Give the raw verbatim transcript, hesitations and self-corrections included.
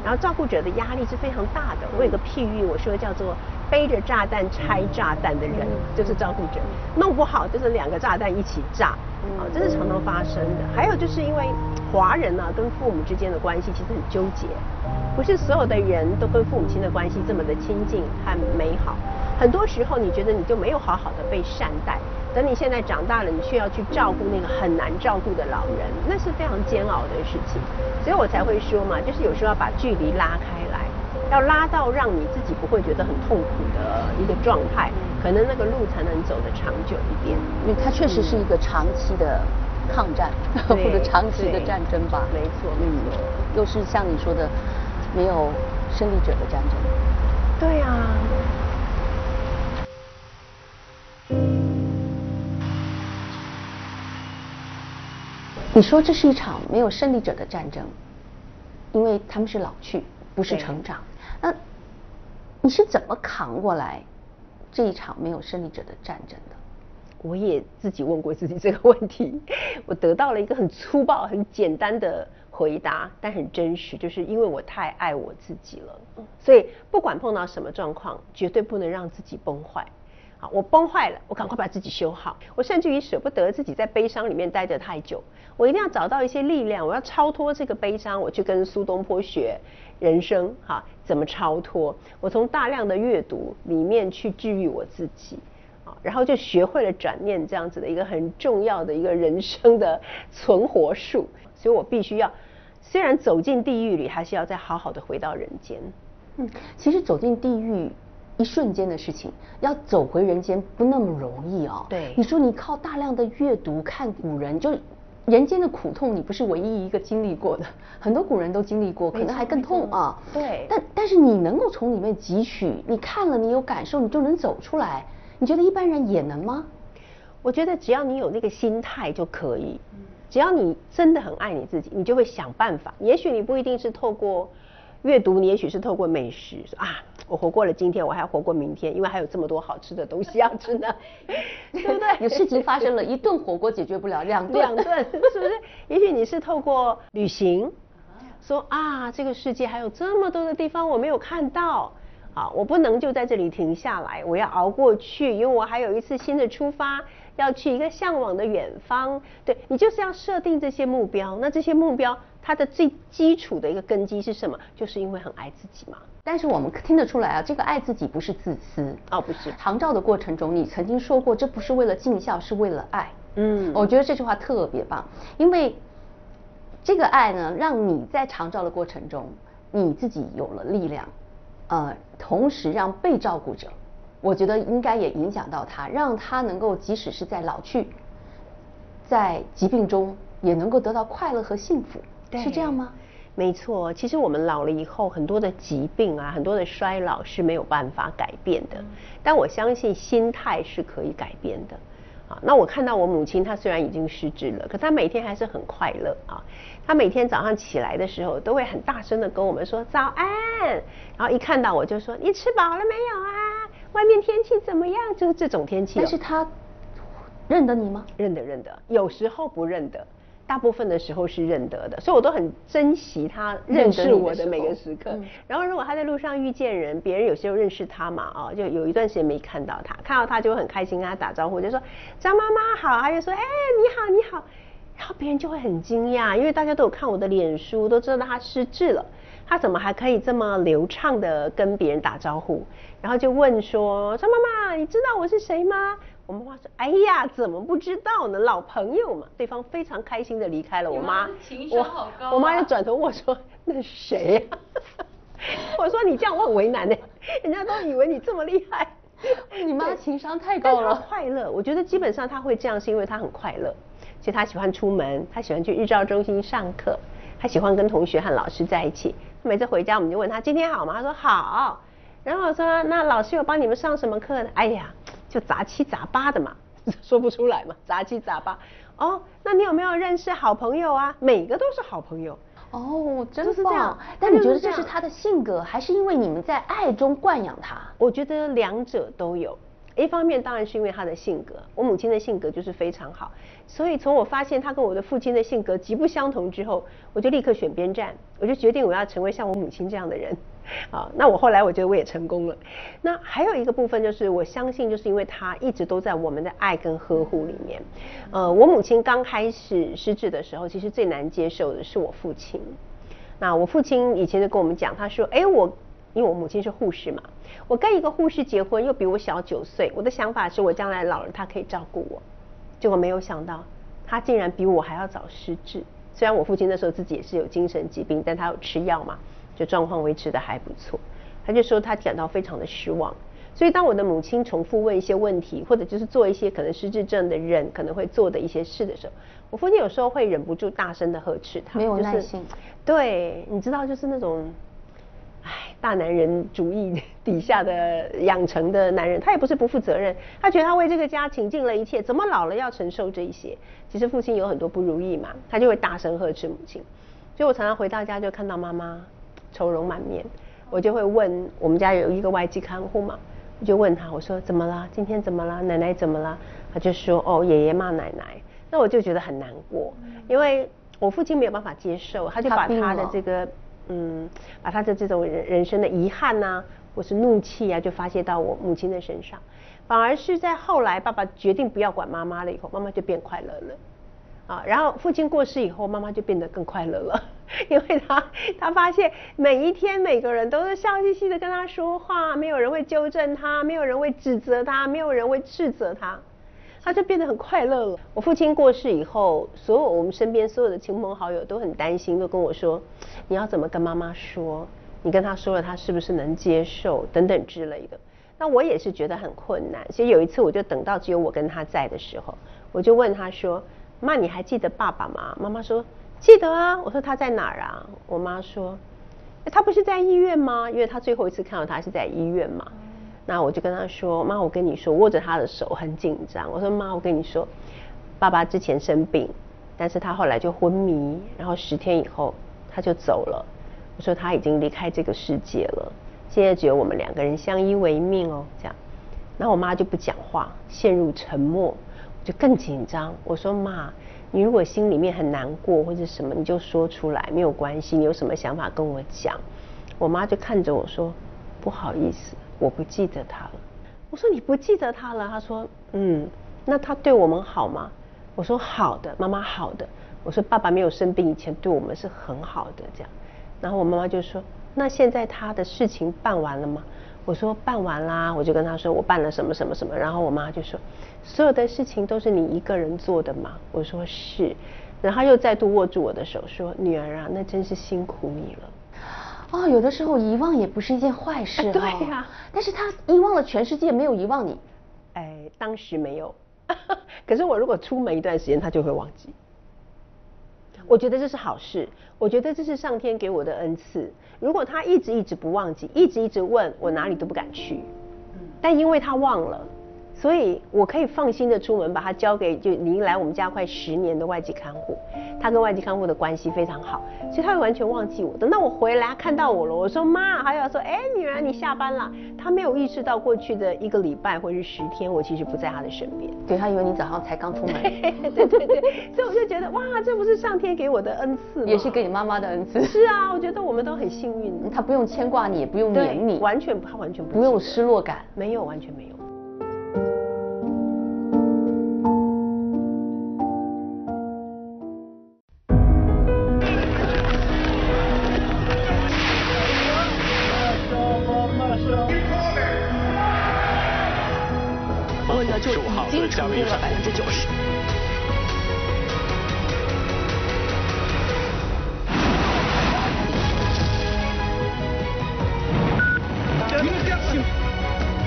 然后照顾者的压力是非常大的。我有个譬喻，我说叫做背着炸弹拆炸弹的人，就是照顾者，弄不好就是两个炸弹一起炸，啊，这是常常发生的。还有就是因为华人呢、啊、跟父母之间的关系其实很纠结，不是所有的人都跟父母亲的关系这么的亲近和美好。很多时候你觉得你就没有好好的被善待，等你现在长大了，你却要去照顾那个很难照顾的老人，那是非常煎熬的事情。所以我才会说嘛，就是有时候要把距离拉开来，要拉到让你自己不会觉得很痛苦的一个状态，可能那个路才能走得长久一点。 因为它确实是一个长期的抗战，或者长期的战争吧。 没错， 嗯，又是像你说的，没有胜利者的战争。 对啊。 你说这是一场没有胜利者的战争，因为他们是老去，不是成长。那你是怎么扛过来这一场没有胜利者的战争的？ 我也自己问过自己这个问题，我得到了一个很粗暴、很简单的回答，但很真实，就是因为我太爱我自己了，所以不管碰到什么状况，绝对不能让自己崩坏。好，我崩坏了，我赶快把自己修好。我甚至于舍不得自己在悲伤里面待得太久，我一定要找到一些力量，我要超脱这个悲伤。我去跟苏东坡学人生，哈，怎么超脱？我从大量的阅读里面去治愈我自己，啊，然后就学会了转念这样子的一个很重要的一个人生的存活术。所以我必须要，虽然走进地狱里，还是要再好好的回到人间。 嗯，其实走进地狱一瞬间的事情，要走回人间不那么容易哦。 对， 你说你靠大量的阅读看古人，就人间的苦痛，你不是唯一一个经历过的，很多古人都经历过，可能还更痛啊。 对， 但但是你能够从里面汲取，你看了你有感受，你就能走出来。你觉得一般人也能吗？ 我觉得只要你有那个心态就可以，只要你真的很爱你自己，你就会想办法。也许你不一定是透过阅读，你也许是透过美食，说啊，我活过了今天，我还要活过明天，因为还有这么多好吃的东西要吃呢，对不对？ 有事情发生了，一顿火锅解决不了，两顿两顿，是不是？也许你是透过旅行，说啊，这个世界还有这么多的地方我没有看到。啊，我不能就在这里停下来，我要熬过去，因为我还有一次新的出发，要去一个向往的远方。对，你就是要设定这些目标，那这些目标它的最基础的一个根基是什么？就是因为很爱自己嘛。 但是我们听得出来啊，这个爱自己不是自私哦，不是。 长照的过程中，你曾经说过，这不是为了尽孝，是为了爱。嗯，我觉得这句话特别棒，因为这个爱呢，让你在长照的过程中，你自己有了力量。呃，同时让被照顾者，我觉得应该也影响到他，让他能够即使是在老去，在疾病中也能够得到快乐和幸福，是这样吗？ 没错，其实我们老了以后，很多的疾病啊，很多的衰老是没有办法改变的，嗯、但我相信心态是可以改变的。啊，那我看到我母亲，她虽然已经失智了，可她每天还是很快乐啊。她每天早上起来的时候，都会很大声的跟我们说早安，然后一看到我就说你吃饱了没有啊？外面天气怎么样？就是这种天气、哦。 但是她认得你吗？ 认得认得，有时候不认得，大部分的时候是认得的，所以我都很珍惜她认识我的每个时刻。嗯、然后如果她在路上遇见人，别人有时候认识她嘛，啊，就有一段时间没看到她，看到她就会很开心跟她打招呼，就说张妈妈好，她就说哎你好你好，然后别人就会很惊讶，因为大家都有看我的脸书，都知道她失智了，她怎么还可以这么流畅的跟别人打招呼，然后就问说张妈妈你知道我是谁吗？我妈妈说：“哎呀，怎么不知道呢？老朋友嘛。”对方非常开心的离开了。我妈， 情商好高、啊我。我妈就转头问我说：“那是谁呀、啊？”我说：“你这样我很为难呢，人家都以为你这么厉害。” 你妈情商太高了。 快乐，我觉得基本上她会这样，是因为她很快乐，所以她喜欢出门，她喜欢去日照中心上课，她喜欢跟同学和老师在一起。每次回家我们就问她今天好吗？她说好。然后我说：“那老师有帮你们上什么课呢？”哎呀。就杂七杂八的嘛，说不出来嘛，杂七杂八。哦，那你有没有认识好朋友啊？每个都是好朋友。 哦，真是这样。但你觉得这是他的性格，还是因为你们在爱中惯养他？ 我觉得两者都有。 一方面当然是因为他的性格，我母亲的性格就是非常好，所以从我发现他跟我的父亲的性格极不相同之后，我就立刻选边站，我就决定我要成为像我母亲这样的人。啊，那我后来我觉得我也成功了。那还有一个部分就是我相信，就是因为他一直都在我们的爱跟呵护里面。呃，我母亲刚开始失智的时候，其实最难接受的是我父亲。那我父亲以前就跟我们讲，他说：“哎，我因为我母亲是护士嘛，我跟一个护士结婚，又比我小九岁，我的想法是我将来老了，他可以照顾我。结果没有想到，他竟然比我还要早失智。虽然我父亲那时候自己也是有精神疾病，但他有吃药嘛。”就状况维持的还不错，他就说他感到非常的失望。所以当我的母亲重复问一些问题，或者就是做一些可能失智症的人可能会做的一些事的时候，我父亲有时候会忍不住大声的呵斥他， 没有耐心。 就是、对，你知道，就是那种，哎，大男人主义底下的养成的男人，他也不是不负责任，他觉得他为这个家倾尽了一切，怎么老了要承受这一些？其实父亲有很多不如意嘛，他就会大声呵斥母亲。所以我常常回到家就看到妈妈愁容满面，我就会问，我们家有一个外籍看护嘛，我就问他，我说怎么了？今天怎么了？奶奶怎么了？他就说哦，爷爷骂奶奶。那我就觉得很难过，因为我父亲没有办法接受，他就把他的这个嗯，把他的这种人人生的遗憾呐、啊，或是怒气啊，就发泄到我母亲的身上。反而是在后来，爸爸决定不要管妈妈了以后，妈妈就变快乐了。啊，然后父亲过世以后，妈妈就变得更快乐了，因为他他发现每一天每个人都是笑嘻嘻的跟他说话，没有人会纠正他，没有人会指责他，没有人会斥责他，他就变得很快乐了。我父亲过世以后，所有我们身边所有的亲朋好友都很担心，都跟我说，你要怎么跟妈妈说？你跟他说了，他是不是能接受？等等之类的。那我也是觉得很困难，所以有一次我就等到只有我跟他在的时候，我就问他说，妈，你还记得爸爸吗？妈妈说记得啊。我说他在哪儿啊？我妈说他不是在医院吗？因为他最后一次看到他是在医院嘛。那我就跟他说，妈，我跟你说，握着他的手很紧张。我说妈，我跟你说，爸爸之前生病，但是他后来就昏迷，然后十天以后他就走了。我说他已经离开这个世界了，现在只有我们两个人相依为命哦，这样。然后我妈就不讲话，陷入沉默。就更紧张，我说妈，你如果心里面很难过或者什么，你就说出来，没有关系，你有什么想法跟我讲。我妈就看着我说，不好意思，我不记得他了。我说你不记得他了？她说嗯，那他对我们好吗？我说好的，妈妈好的。我说爸爸没有生病以前对我们是很好的这样。然后我妈妈就说，那现在他的事情办完了吗？我说办完啦，我就跟他说我办了什么什么什么，然后我妈就说所有的事情都是你一个人做的吗？我说是，然后又再度握住我的手说，女儿啊，那真是辛苦你了。 哦，有的时候遗忘也不是一件坏事、哦啊、 对呀、啊， 但是他遗忘了全世界，没有遗忘你。 哎，当时没有，可是我如果出门一段时间，他就会忘记。我觉得这是好事，我觉得这是上天给我的恩赐。如果他一直一直不忘记，一直一直问我，哪里都不敢去。但因为他忘了，所以我可以放心的出门，把他交给就已经来我们家快十年的外籍看护。他跟外籍看护的关系非常好，所以他会完全忘记我。等到我回来看到我了，我说妈，还要说哎女儿你下班了。他没有意识到过去的一个礼拜或是十天，我其实不在他的身边。 对，他以为你早上才刚出门。 对对对，所以我就觉得哇，这不是上天给我的恩赐吗？ 也是给你妈妈的恩赐。 是啊，我觉得我们都很幸运。 他不用牵挂你，也不用黏你， 完全他完全 不, 不用失落感， 没有，完全没有。 温度就已经超过了百分之九十。